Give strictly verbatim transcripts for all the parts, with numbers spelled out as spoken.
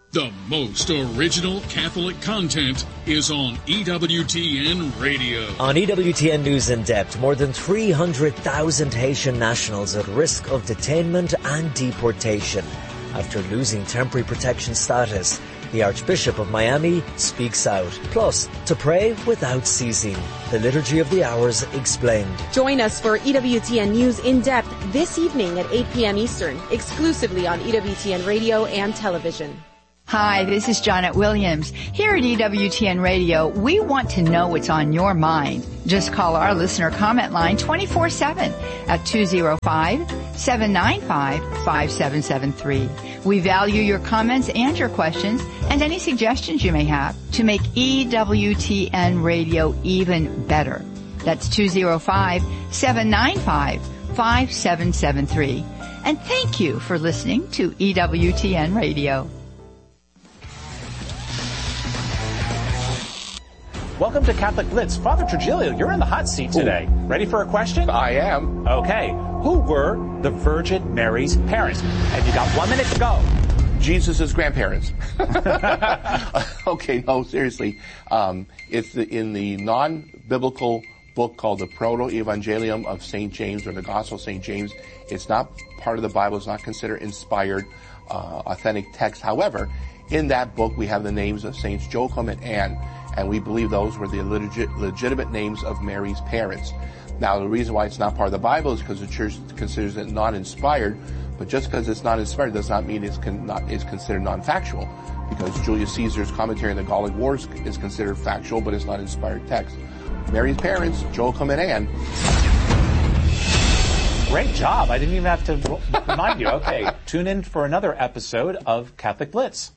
The most original Catholic content is on E W T N Radio. On E W T N News in Depth, more than three hundred thousand Haitian nationals at risk of detainment and deportation after losing temporary protection status. The Archbishop of Miami speaks out. Plus, to pray without ceasing. The Liturgy of the Hours explained. Join us for E W T N News in Depth this evening at eight p.m. Eastern, exclusively on E W T N Radio and television. Hi, this is Janet Williams. Here at E W T N Radio, we want to know what's on your mind. Just call our listener comment line twenty-four seven at two oh five, seven nine five, five seven seven three. We value your comments and your questions and any suggestions you may have to make E W T N Radio even better. That's two oh five, seven nine five, five seven seven three. And thank you for listening to E W T N Radio. Welcome to Catholic Blitz. Father Trujillo, you're in the hot seat today. Ooh. Ready for a question? I am. Okay. Who were the Virgin Mary's parents? And you got one minute to go. Jesus' grandparents. Okay, no, seriously. Um, it's the, in the non-biblical book called the Proto-Evangelium of Saint James, or the Gospel of Saint James. It's not part of the Bible. It's not considered inspired, uh, authentic text. However, in that book, we have the names of Saints Joachim and Anne. And we believe those were the legit, legitimate names of Mary's parents. Now, the reason why it's not part of the Bible is because the Church considers it non-inspired. But just because it's not inspired does not mean it's, con- not, it's considered non-factual. Because Julius Caesar's commentary on the Gallic Wars is considered factual, but it's not inspired text. Mary's parents, Joachim and Anne. Great job. I didn't even have to remind you. Okay, tune in for another episode of Catholic Blitz.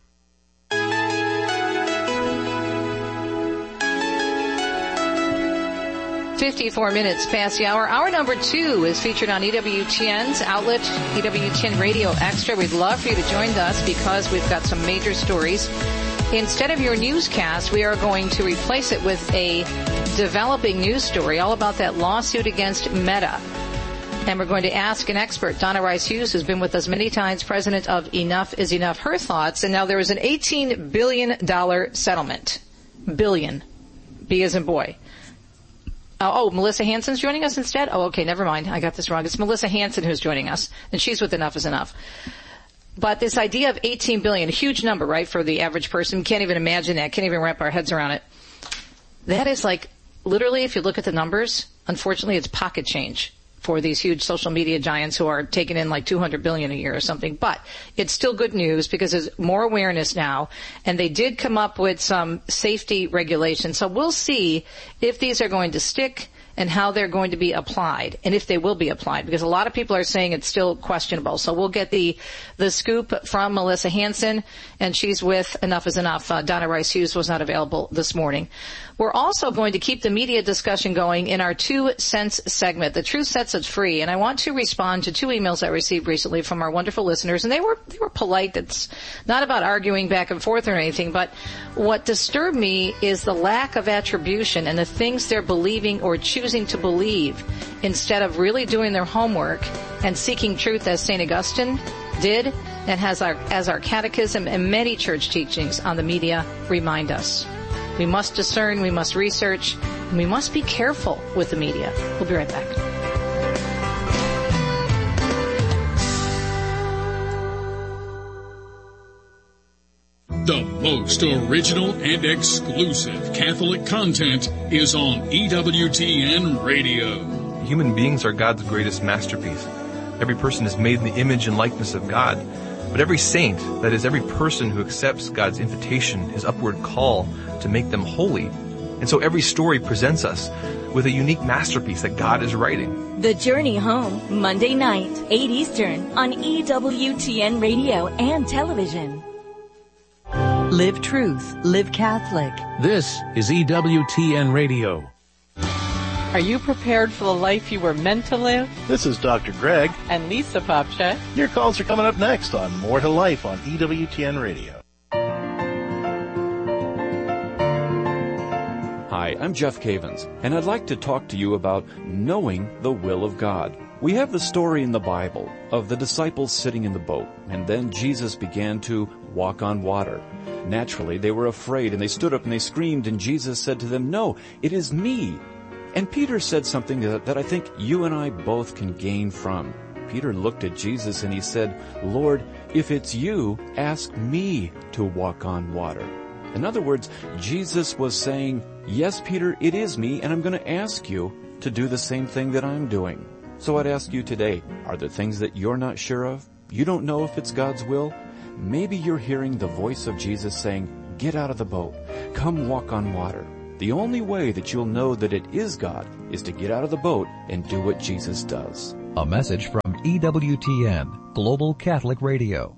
fifty-four minutes past the hour. Hour number two is featured on E W T N's outlet, E W T N Radio Extra. We'd love for you to join us because we've got some major stories. Instead of your newscast, we are going to replace it with a developing news story all about that lawsuit against Meta. And we're going to ask an expert, Donna Rice Hughes, who's been with us many times, president of Enough is Enough, her thoughts. And now there is an eighteen billion dollars settlement. Billion. B as in boy. Oh, Melissa Hansen's joining us instead? Oh, okay, never mind. I got this wrong. It's Melissa Hansen who's joining us, and she's with Enough is Enough. But this idea of eighteen billion dollars, a huge number, right, for the average person. We can't even imagine that. Can't even wrap our heads around it. That is like, literally, if you look at the numbers, unfortunately, it's pocket change for these huge social media giants who are taking in like two hundred billion dollars a year or something. But it's still good news because there's more awareness now, and they did come up with some safety regulations. So we'll see if these are going to stick and how they're going to be applied, and if they will be applied, because a lot of people are saying it's still questionable. So we'll get the the scoop from Melissa Hansen, and she's with Enough is Enough. Uh, Donna Rice Hughes was not available this morning. We're also going to keep the media discussion going in our Two Cents segment. The truth sets us free, and I want to respond to two emails I received recently from our wonderful listeners, and they were they were polite. It's not about arguing back and forth or anything, but what disturbed me is the lack of attribution and the things they're believing or choosing to believe instead of really doing their homework and seeking truth as Saint Augustine did and has our, as our catechism and many church teachings on the media remind us. We must discern, we must research, and we must be careful with the media. We'll be right back. The most original and exclusive Catholic content is on E W T N Radio. Human beings are God's greatest masterpiece. Every person is made in the image and likeness of God. But every saint, that is, every person who accepts God's invitation, his upward call to make them holy. And so every story presents us with a unique masterpiece that God is writing. The Journey Home, Monday night, eight Eastern, on E W T N Radio and television. Live truth, live Catholic. This is E W T N Radio. Are you prepared for the life you were meant to live? This is Doctor Greg. And Lisa Popchet. Your calls are coming up next on More to Life on E W T N Radio. Hi, I'm Jeff Cavins, and I'd like to talk to you about knowing the will of God. We have the story in the Bible of the disciples sitting in the boat, and then Jesus began to walk on water. Naturally, they were afraid, and they stood up and they screamed, and Jesus said to them, "No, it is me." And Peter said something that, that I think you and I both can gain from. Peter looked at Jesus and he said, "Lord, if it's you, ask me to walk on water." In other words, Jesus was saying, "Yes, Peter, it is me, and I'm going to ask you to do the same thing that I'm doing." So I'd ask you today, are there things that you're not sure of? You don't know if it's God's will? Maybe you're hearing the voice of Jesus saying, "Get out of the boat. Come walk on water." The only way that you'll know that it is God is to get out of the boat and do what Jesus does. A message from E W T N, Global Catholic Radio.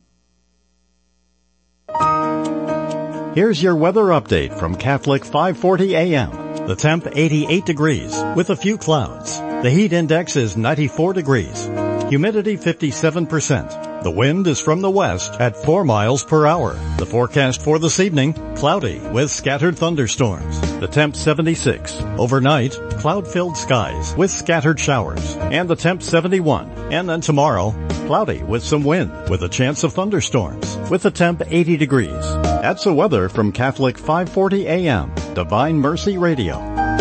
Here's your weather update from Catholic five forty A M. The temp eighty-eight degrees with a few clouds. The heat index is ninety-four degrees. Humidity fifty-seven percent. The wind is from the west at four miles per hour. The forecast for this evening, cloudy with scattered thunderstorms. The temp seventy-six. Overnight, cloud-filled skies with scattered showers. And the temp seventy-one. And then tomorrow, cloudy with some wind with a chance of thunderstorms. With the temp eighty degrees. That's the weather from Catholic five forty A M, Divine Mercy Radio.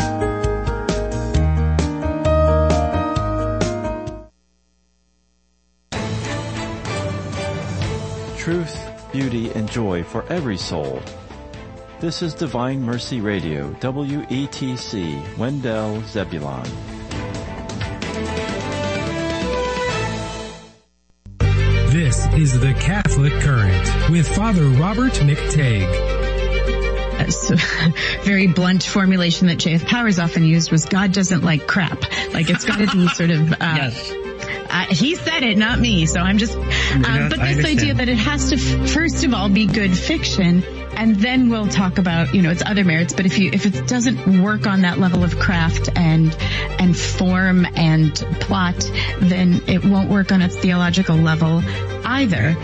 Truth, beauty, and joy for every soul. This is Divine Mercy Radio, W E T C, Wendell, Zebulon. This is the Catholic Current with Father Robert McTague. A very blunt formulation that J F Powers often used was God doesn't like crap. Like it's got to be sort of... Uh, yes. Uh, he said it, not me, so I'm just... Um, but this idea that it has to, f- first of all, be good fiction, and then we'll talk about, you know, its other merits. But if you, if it doesn't work on that level of craft and, and form and plot, then it won't work on its theological level either.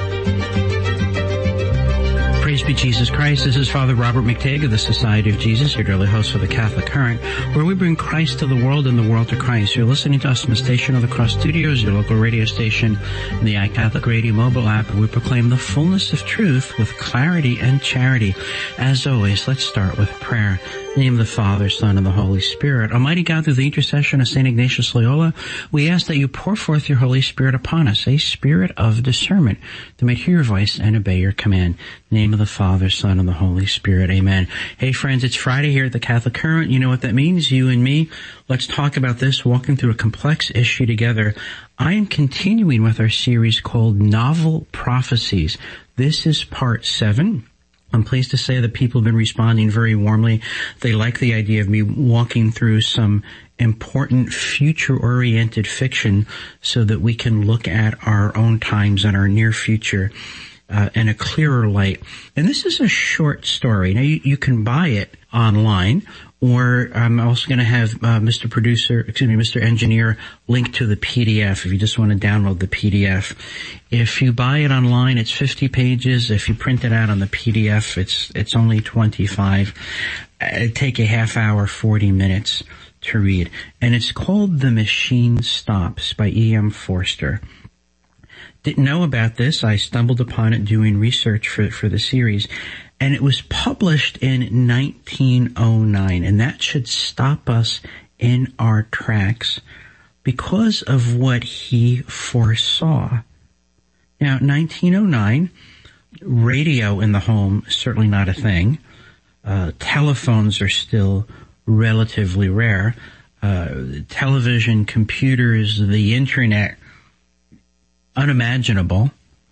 Praise be Jesus Christ. This is Father Robert McTague of the Society of Jesus, your daily host for the Catholic Current, where we bring Christ to the world and the world to Christ. You're listening to us from the Station of the Cross Studios, your local radio station, and the iCatholic Radio mobile app, and we proclaim the fullness of truth with clarity and charity. As always, let's start with prayer. In the name of the Father, Son, and the Holy Spirit. Almighty God, through the intercession of Saint Ignatius Loyola, we ask that you pour forth your Holy Spirit upon us, a spirit of discernment, that may hear your voice and obey your command. In the name of the Father, Son, and the Holy Spirit. Amen. Hey friends, it's Friday here at the Catholic Current. You know what that means, you and me. Let's talk about this, walking through a complex issue together. I am continuing with our series called Novel Prophecies. This is part seven. I'm pleased to say that people have been responding very warmly. They like the idea of me walking through some important future-oriented fiction so that we can look at our own times and our near future uh, in a clearer light. And this is a short story. Now, you, you can buy it online, or I'm also going to have uh, Mister Producer, excuse me, Mister Engineer link to the P D F if you just want to download the P D F. If you buy it online, it's fifty pages. If you print it out on the P D F, it's it's only twenty-five. It'd take a half hour, forty minutes to read. And it's called The Machine Stops by E M Forster. Didn't know about this. I stumbled upon it doing research for for the series. And it was published in nineteen oh nine, and that should stop us in our tracks because of what he foresaw. Now, nineteen oh nine, radio in the home, certainly not a thing. Uh, telephones are still relatively rare. Uh, television, computers, the internet, unimaginable.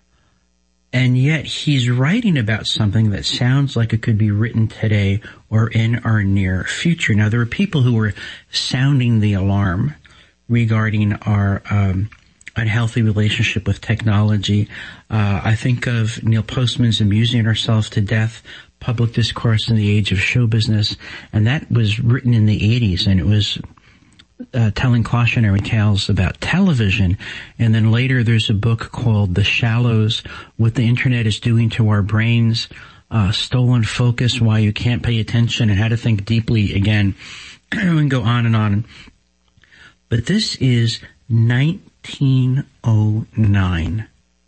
And yet he's writing about something that sounds like it could be written today or in our near future. Now, there are people who are sounding the alarm regarding our um, unhealthy relationship with technology. Uh, I think of Neil Postman's Amusing Ourselves to Death, Public Discourse in the Age of Show Business, and that was written in the eighties, and it was Uh, telling cautionary tales about television. And then later there's a book called The Shallows, What the Internet is Doing to Our Brains, uh, Stolen Focus, Why You Can't Pay Attention, and How to Think Deeply Again, and go on and on. But this is nineteen oh nine.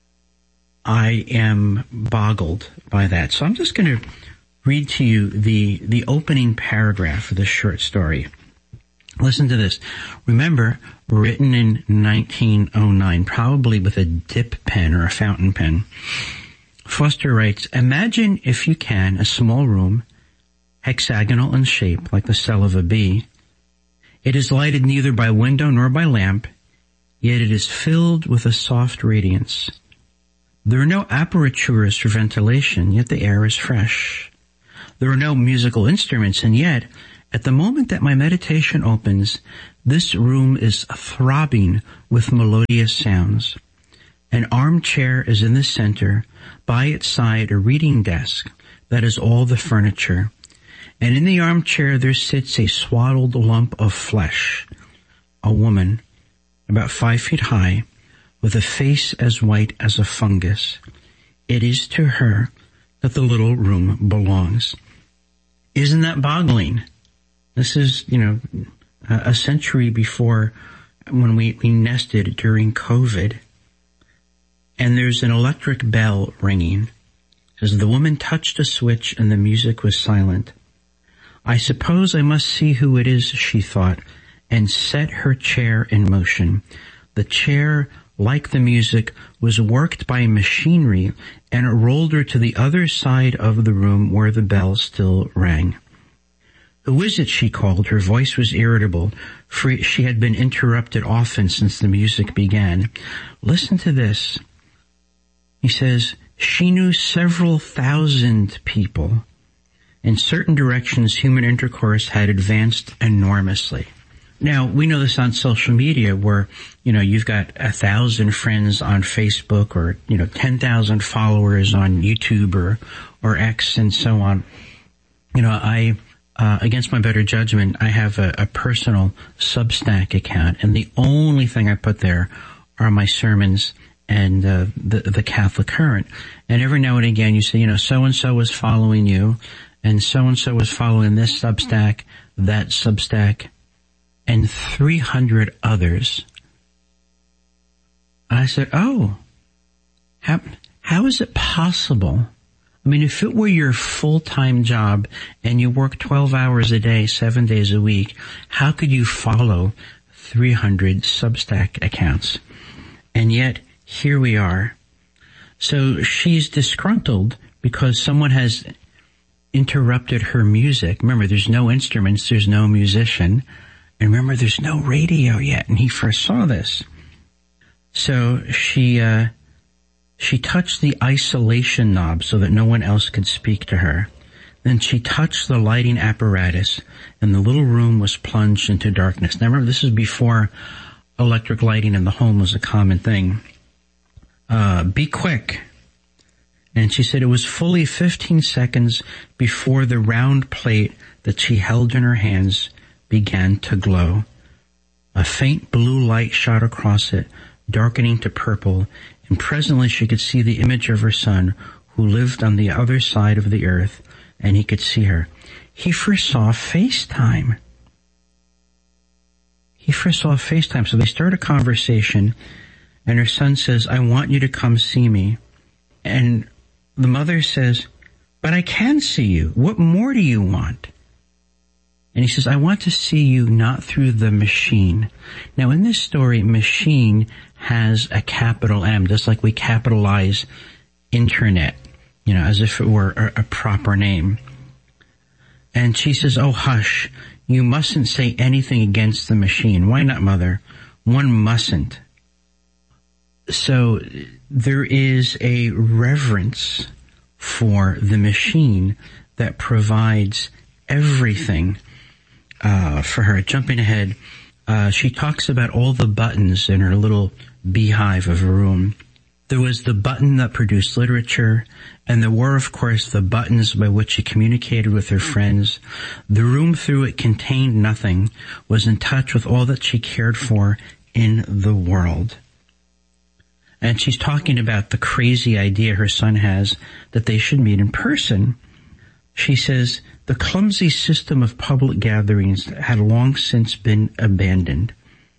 I am boggled by that. So I'm just going to read to you the, the opening paragraph of this short story. Listen to this. Remember, written in nineteen oh nine, probably with a dip pen or a fountain pen. Foster writes, imagine, if you can, a small room, hexagonal in shape, like the cell of a bee. It is lighted neither by window nor by lamp, yet it is filled with a soft radiance. There are no apertures for ventilation, yet the air is fresh. There are no musical instruments, and yet, at the moment that my meditation opens, this room is throbbing with melodious sounds. An armchair is in the center, by its side a reading desk that is all the furniture. And in the armchair there sits a swaddled lump of flesh, a woman, about five feet high, with a face as white as a fungus. It is to her that the little room belongs. Isn't that boggling? This is, you know, a century before when we, we nested during COVID. And there's an electric bell ringing. As the woman touched a switch and the music was silent. I suppose I must see who it is, she thought, and set her chair in motion. The chair, like the music, was worked by machinery, and it rolled her to the other side of the room where the bell still rang. Who is it, she called. Her voice was irritable, for she had been interrupted often since the music began. Listen to this. He says, she knew several thousand people. In certain directions, human intercourse had advanced enormously. Now, we know this on social media where, you know, you've got a thousand friends on Facebook or, you know, ten thousand followers on YouTube or, or X and so on. You know, I, uh, against my better judgment, I have a, a personal Substack account, and the only thing I put there are my sermons and uh, the, the Catholic Current. And every now and again you say, you know, so-and-so was following you, and so-and-so was following this Substack, that Substack, and three hundred others. I said, oh, how, how is it possible? I mean, if it were your full-time job and you work twelve hours a day, seven days a week, how could you follow three hundred Substack accounts? And yet, here we are. So she's disgruntled because someone has interrupted her music. Remember, there's no instruments, there's no musician. And remember, there's no radio yet, and he first saw this. So she, uh, she touched the isolation knob so that no one else could speak to her. Then she touched the lighting apparatus, and the little room was plunged into darkness. Now remember, this is before electric lighting in the home was a common thing. Uh, be quick. And she said it was fully fifteen seconds before the round plate that she held in her hands began to glow. A faint blue light shot across it, darkening to purple, and presently she could see the image of her son, who lived on the other side of the earth, and he could see her. He first saw FaceTime. He first saw FaceTime. So they start a conversation, and her son says, I want you to come see me. And the mother says, but I can see you. What more do you want? And he says, I want to see you not through the machine. Now in this story, machine has a capital M, just like we capitalize internet, you know, as if it were a, a proper name. And she says, oh, hush, you mustn't say anything against the machine. Why not, mother? One mustn't. So there is a reverence for the machine that provides everything uh for her. Jumping ahead, uh she talks about all the buttons in her little beehive of a room. There was the button that produced literature, and there were, of course, the buttons by which she communicated with her friends. The room, through it contained nothing, was in touch with all that she cared for in the world. And she's talking about the crazy idea her son has that they should meet in person. She says, the clumsy system of public gatherings had long since been abandoned.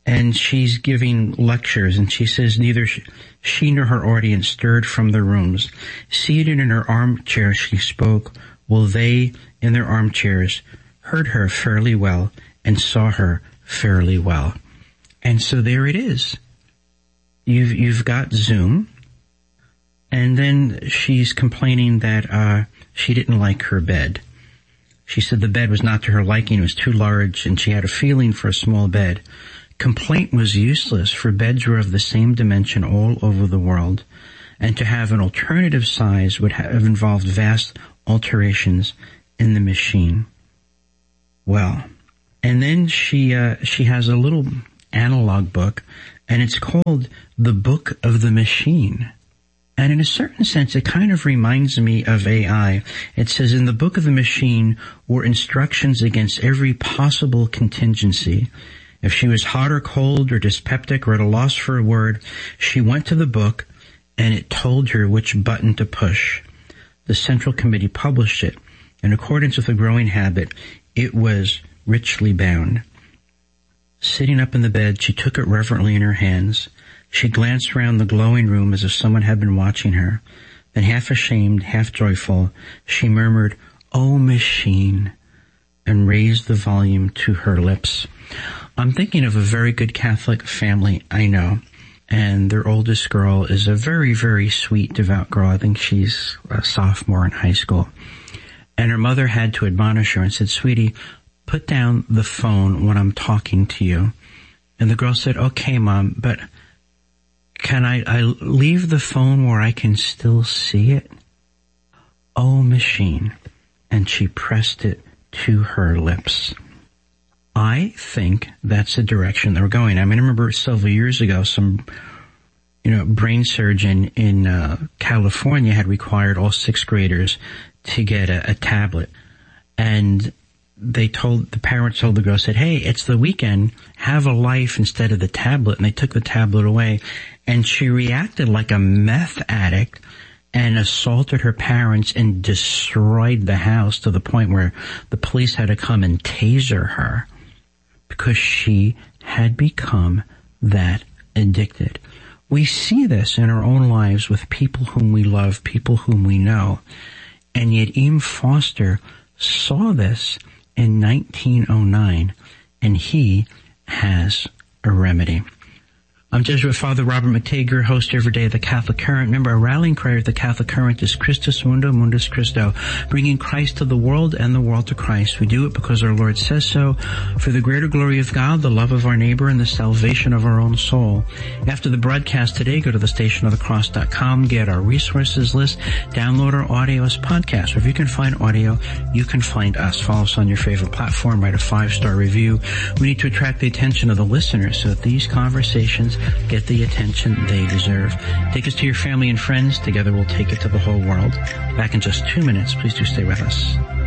and she's giving lectures, and she says neither she nor her audience stirred from their rooms. Seated in her armchair, she spoke, while they, in their armchairs, heard her fairly well and saw her fairly well. And so there it is. You've, you've got Zoom, and then she's complaining that uh she didn't like her bed. She said the bed was not to her liking, it was too large, and she had a feeling for a small bed. Complaint was useless, for beds were of the same dimension all over the world, and to have an alternative size would have involved vast alterations in the machine. Well, and then she uh, she has a little analog book, and it's called The Book of the Machine. And in a certain sense, it kind of reminds me of A I. It says, in the Book of the Machine were instructions against every possible contingency. If she was hot or cold or dyspeptic or at a loss for a word, she went to the book and it told her which button to push. The Central Committee published it. In accordance with a growing habit, it was richly bound. Sitting up in the bed, she took it reverently in her hands. She glanced around the glowing room as if someone had been watching her. Then, half ashamed, half joyful, she murmured, "Oh, machine," and raised the volume to her lips. I'm thinking of a very good Catholic family I know, and their oldest girl is a very, very sweet, devout girl. I think she's a sophomore in high school. And her mother had to admonish her and said, "Sweetie, put down the phone when I'm talking to you." And the girl said, "Okay, Mom, but can I, I leave the phone where I can still see it?" "Oh, machine." And she pressed it to her lips. I think that's the direction they're going. I mean, I remember several years ago, some, you know, brain surgeon in uh, California had required all sixth graders to get a, a tablet. And they told, the parents told the girl, said, "Hey, it's the weekend, have a life instead of the tablet." And they took the tablet away. And she reacted like a meth addict and assaulted her parents and destroyed the house to the point where the police had to come and taser her because she had become that addicted. We see this in our own lives with people whom we love, people whom we know. And yet Eames Foster saw this in nineteen oh nine, and he has a remedy. I'm Jesuit Father Robert McTeigue, your host every day of the Catholic Current. Remember, our rallying prayer at the Catholic Current is Christus Mundo, Mundus Christo, bringing Christ to the world and the world to Christ. We do it because our Lord says so, for the greater glory of God, the love of our neighbor, and the salvation of our own soul. After the broadcast today, go to the station of the cross dot com, get our resources list, download our audio as podcast. Or if you can find audio, you can find us. Follow us on your favorite platform, write a five-star review. We need to attract the attention of the listeners so that these conversations get the attention they deserve. Take us to your family and friends. Together we'll take it to the whole world. Back in just two minutes. Please do stay with us.